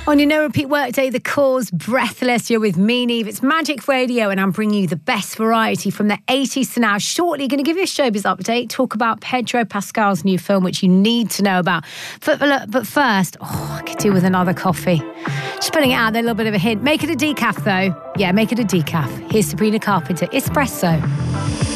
On your No Repeat Workday, The Cause, Breathless. You're with me, Neve. It's Magic Radio, and I'm bringing you the best variety from the 80s to now. Shortly, going to give you a showbiz update, talk about Pedro Pascal's new film, which you need to know about. But first, I could do with another coffee. Just putting it out there, a little bit of a hint. Make it a decaf, though. Yeah, make it a decaf. Here's Sabrina Carpenter, Espresso.